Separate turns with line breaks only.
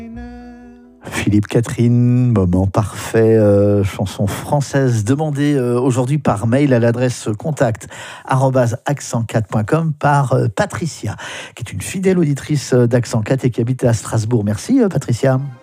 Philippe Catherine, moment parfait, chanson française demandée aujourd'hui par mail à l'adresse contact@accent4.com par Patricia, qui est une fidèle auditrice d'Accent 4 et qui habite à Strasbourg. Merci Patricia.